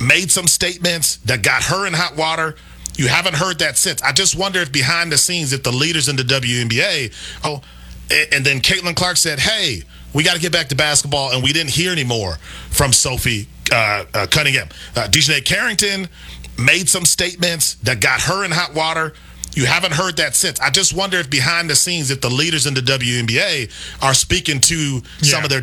made some statements that got her in hot water. You haven't heard that since. I just wonder if behind the scenes, if the leaders in the WNBA, and then Caitlin Clark said, hey, we got to get back to basketball, and we didn't hear any more from Sophie Cunningham. Dejanay Carrington made some statements that got her in hot water. You haven't heard that since. I just wonder if behind the scenes, if the leaders in the WNBA are speaking to some of their